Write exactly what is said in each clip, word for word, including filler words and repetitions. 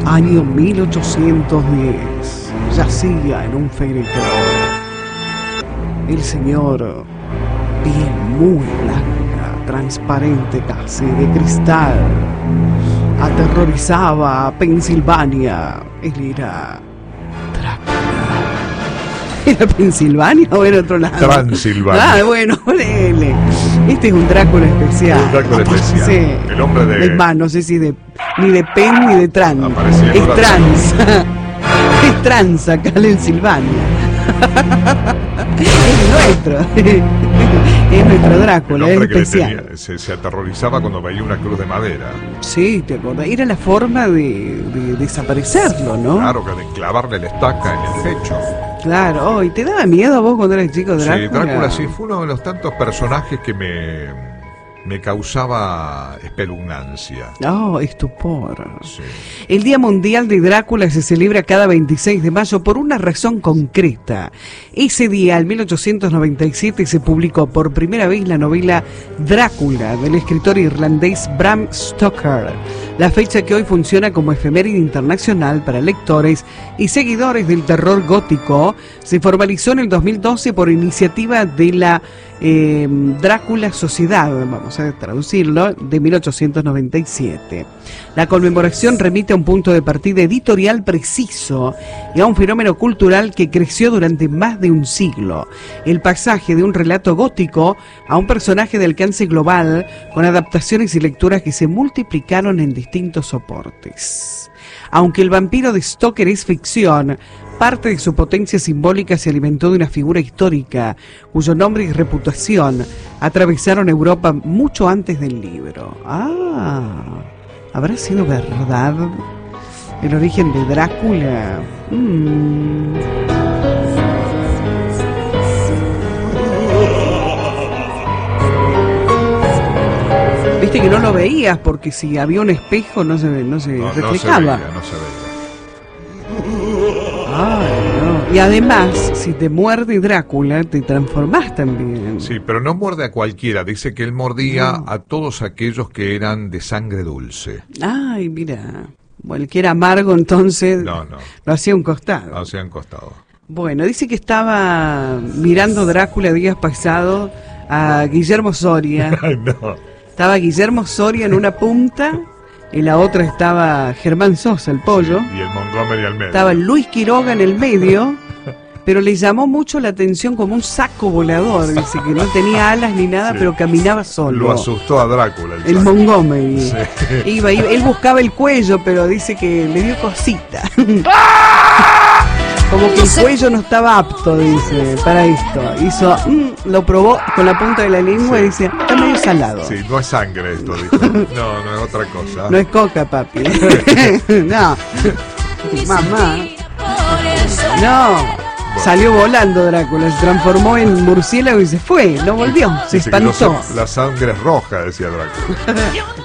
Año mil ochocientos diez. Yacía en un féretro el señor, piel muy blanca, transparente casi, de cristal, aterrorizaba a Pensilvania. Él era Drácula. ¿Era Pensilvania o era otro lado? Transilvania. Ah, bueno, ponele. Este es un Drácula especial. Un Drácula especial. Sí. El hombre de... Es más, no sé si de ni de pen ni de trans. Aparecía Es ahora trans. Es trans acá en Silvania. Es nuestro. Es nuestro Drácula, es especial. Tenía, se, se aterrorizaba cuando veía una cruz de madera. Sí, te acordás. Era la forma de, de desaparecerlo, ¿no? Claro, que de clavarle la estaca en el pecho. Claro, oh, ¿y te daba miedo a vos cuando eras chico, Drácula? Sí, Drácula sí, fue uno de los tantos personajes que me, me causaba espelungancia. Oh, estupor. Sí. El Día Mundial de Drácula se celebra cada veintiséis de mayo por una razón concreta. Ese día, en mil ochocientos noventa y siete, se publicó por primera vez la novela Drácula, del escritor irlandés Bram Stoker. La fecha que hoy funciona como efeméride internacional para lectores y seguidores del terror gótico se formalizó en el dos mil doce por iniciativa de la eh, Drácula Sociedad, vamos a traducirlo, de mil ochocientos noventa y siete. La conmemoración remite a un punto de partida editorial preciso y a un fenómeno cultural que creció durante más de un siglo. El pasaje de un relato gótico a un personaje de alcance global, con adaptaciones y lecturas que se multiplicaron en distintos soportes. Aunque el vampiro de Stoker es ficción, parte de su potencia simbólica se alimentó de una figura histórica cuyo nombre y reputación atravesaron Europa mucho antes del libro. Ah, ¿habrá sido verdad el origen de Drácula? Mm. Viste que no lo veías porque si había un espejo no se, no se No, reflejaba. no se veía, no se veía. Ay, no. Y además, si te muerde Drácula, te transformás también. Sí, pero no muerde a cualquiera. Dice que él mordía No. a todos aquellos que eran de sangre dulce. Ay, mira. Bueno, el que era amargo entonces No, no. lo hacía a un costado. No se han costado. Bueno, dice que estaba mirando Drácula días pasados a Guillermo Soria. Ay, no. Estaba Guillermo Soria en una punta, en la otra estaba Germán Sosa, el pollo. Y el Montgomery al medio. Estaba Luis Quiroga en el medio, pero le llamó mucho la atención como un saco volador. Dice que no tenía alas ni nada, Sí. pero caminaba solo. Lo asustó a Drácula. El saco. Montgomery. Sí. Iba, iba, él buscaba el cuello, pero dice que le dio cosita. Como que el cuello no estaba apto, dice, para esto. Hizo, mm, lo probó con la punta de la lengua Sí. y dice, está medio salado. Sí, no es sangre esto, dijo. No, no es otra cosa. No es coca, papi. No. Mamá. No. Salió volando Drácula, se transformó en murciélago y se fue, no volvió, se Dice que no espantó. son- la sangre es roja, decía Drácula.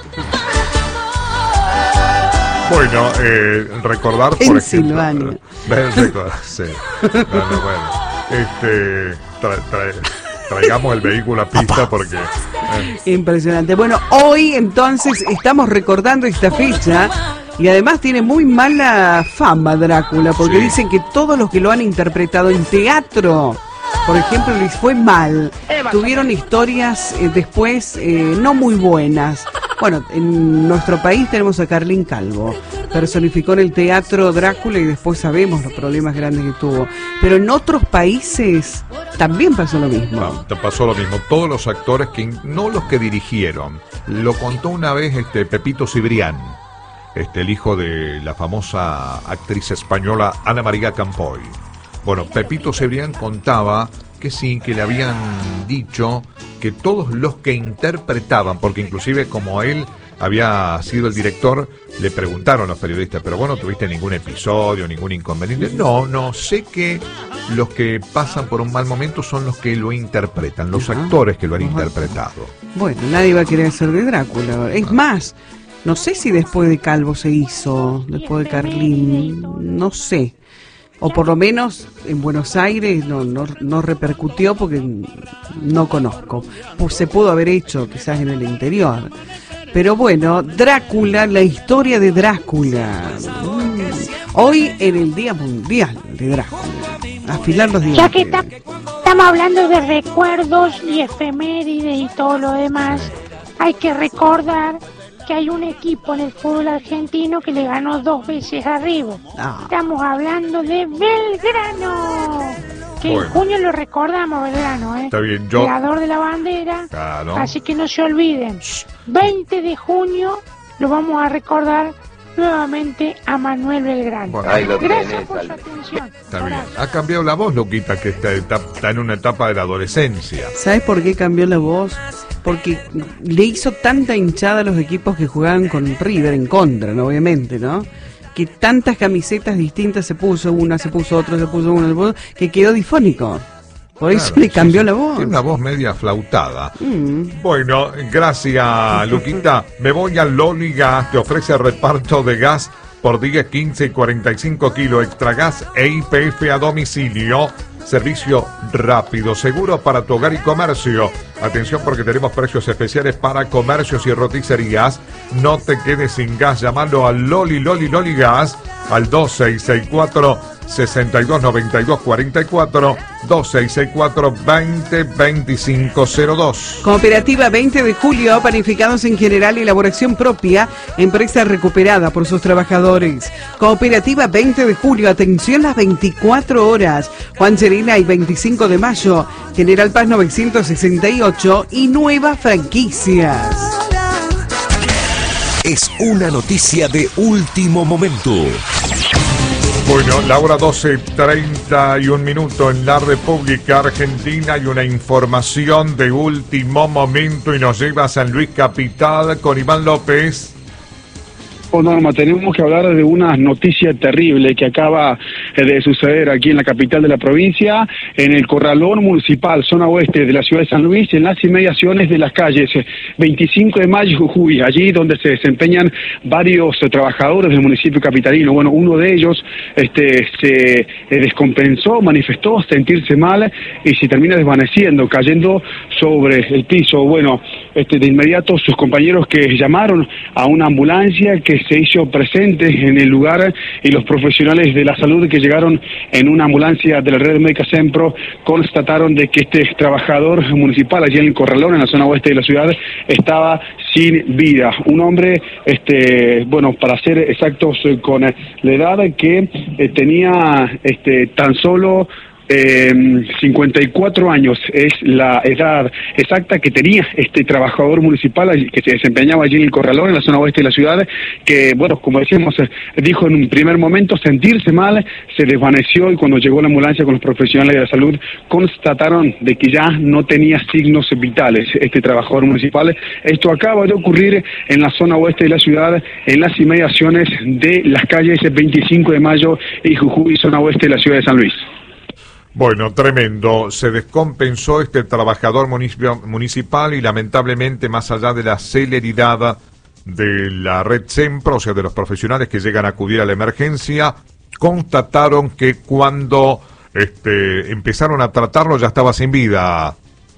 Bueno, eh, recordar, por ejemplo... Pensilvania. eh, recordar, sí. No, no, bueno. Este, tra- tra- traigamos el vehículo a pista porque... eh, Impresionante. Bueno, hoy entonces estamos recordando esta fecha y además tiene muy mala fama Drácula porque Sí. dicen que todos los que lo han interpretado en teatro, por ejemplo, les fue mal. Tuvieron historias eh, después eh, no muy buenas. Bueno, en nuestro país tenemos a Carlín Calvo. Personificó en el teatro Drácula y después sabemos los problemas grandes que tuvo. Pero en otros países también pasó lo mismo. no, te pasó lo mismo. Todos los actores, que no los que dirigieron, lo contó una vez este Pepito Cibrián, este, el hijo de la famosa actriz española Ana María Campoy. Bueno, Pepito Cibrián contaba que sí, que le habían dicho que todos los que interpretaban, porque inclusive como él había sido el director, le preguntaron los periodistas, pero bueno, ¿tuviste ningún episodio, ningún inconveniente? No, no, sé que los que pasan por un mal momento son los que lo interpretan, los Ajá. actores que lo han Ajá. interpretado. Bueno, nadie va a querer ser de Drácula. Es más, no sé si después de Calvo se hizo, después de Carlín, no sé. O por lo menos en Buenos Aires no, no, no repercutió porque no conozco. Pues se pudo haber hecho quizás en el interior. Pero bueno, Drácula, la historia de Drácula. Mm. Hoy en el Día Mundial de Drácula. Afilar los dientes. Ya que ta- estamos hablando de recuerdos y efemérides y todo lo demás, hay que recordar que hay un equipo en el fútbol argentino que le ganó dos veces a River. Ah. Estamos hablando de Belgrano. Que Bueno. en junio lo recordamos, Belgrano, ¿eh? Está bien, yo- Creador de la bandera. Claro. Así que no se olviden. veinte de junio lo vamos a recordar nuevamente a Manuel Belgrano. Bueno. Ahí lo Gracias tenés, por su Ale. atención. Está bien. Horacio. Ha cambiado la voz, Luquita, que está, está, está en una etapa de la adolescencia. ¿Sabes por qué cambió la voz? Porque le hizo tanta hinchada a los equipos que jugaban con River en contra, ¿no? Obviamente, ¿no? Que tantas camisetas distintas se puso, una se puso, otra se puso, una se puso, que quedó difónico. Por eso Claro, le sí, cambió sí. la voz. Tiene una voz media flautada. Mm. Bueno, gracias, Luquita. Me voy a Loli Gas, te ofrece reparto de gas por diez, quince y cuarenta y cinco kilos, extra gas e I P F a domicilio. Servicio rápido, seguro para tu hogar y comercio. Atención porque tenemos precios especiales para comercios y roticerías. No te quedes sin gas, llamalo a Loli, Loli, Loli Gas al dos seis seis cuatro, seis dos nueve dos cuatro cuatro, dos seis seis cuatro, veinte, veinticinco cero dos. Cooperativa veinte de julio, panificados en general, elaboración propia, empresa recuperada por sus trabajadores. Cooperativa veinte de julio, atención las veinticuatro horas. Juan Serena y veinticinco de mayo, General Paz novecientos sesenta y ocho y nuevas franquicias. Es una noticia de último momento. Bueno, la hora doce treinta y un minuto en la República Argentina y una información de último momento y nos lleva a San Luis Capital con Iván López. Oh, Norma, tenemos que hablar de una noticia terrible que acaba de suceder aquí en la capital de la provincia, en el Corralón Municipal, zona oeste de la ciudad de San Luis, en las inmediaciones de las calles veinticinco de mayo y Jujuy, allí donde se desempeñan varios eh, trabajadores del municipio capitalino. Bueno, uno de ellos este, se eh, descompensó, manifestó sentirse mal y se termina desvaneciendo, cayendo sobre el piso. Bueno, este, de inmediato sus compañeros que llamaron a una ambulancia que se hizo presente en el lugar y los profesionales de la salud que llegaron en una ambulancia de la red médica Sempro constataron de que este trabajador municipal allí en el Corralón, en la zona oeste de la ciudad, estaba sin vida. Un hombre, este, bueno, para ser exactos eh, con eh, la edad que eh, tenía este, tan solo Eh, cincuenta y cuatro años es la edad exacta que tenía este trabajador municipal que se desempeñaba allí en el Corralón, en la zona oeste de la ciudad, que, bueno, como decíamos, dijo en un primer momento sentirse mal, se desvaneció y cuando llegó la ambulancia con los profesionales de la salud constataron de que ya no tenía signos vitales este trabajador municipal. Esto acaba de ocurrir en la zona oeste de la ciudad, en las inmediaciones de las calles veinticinco de mayo y Jujuy, zona oeste de la ciudad de San Luis. Bueno, tremendo. Se descompensó este trabajador municipio- municipal y lamentablemente, más allá de la celeridad de la red Sempro, o sea, de los profesionales que llegan a acudir a la emergencia, constataron que cuando este, empezaron a tratarlo ya estaba sin vida.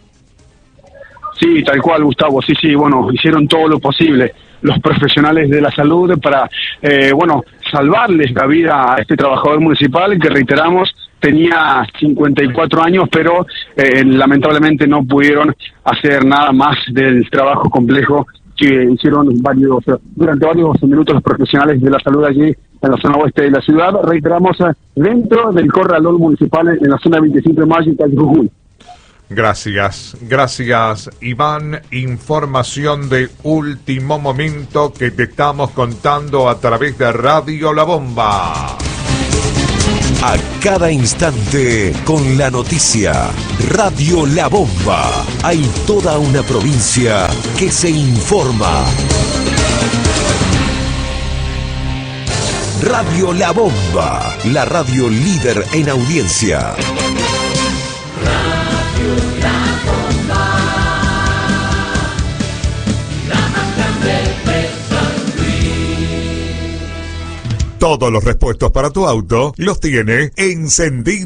Sí, tal cual, Gustavo. Sí, sí, bueno, hicieron todo lo posible los profesionales de la salud para, eh, bueno, salvarles la vida a este trabajador municipal que, reiteramos, tenía cincuenta y cuatro años, pero eh, lamentablemente no pudieron hacer nada más del trabajo complejo que hicieron varios durante varios minutos los profesionales de la salud allí en la zona oeste de la ciudad. Reiteramos, dentro del Corralón Municipal en la zona veinticinco de mayo y calle Jujuy. Gracias, gracias Iván. Información de último momento que te estamos contando a través de Radio La Bomba. A cada instante con la noticia. Radio La Bomba. Hay toda una provincia que se informa. Radio La Bomba, la radio líder en audiencia. Todos los repuestos para tu auto los tiene Encendido